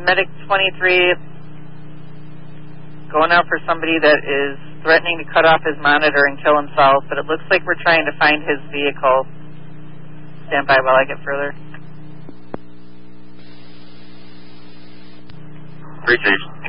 Medic 23 going out for somebody that is threatening to cut off his monitor and kill himself, but it looks like we're trying to find his vehicle. Stand by while I get further. Appreciation.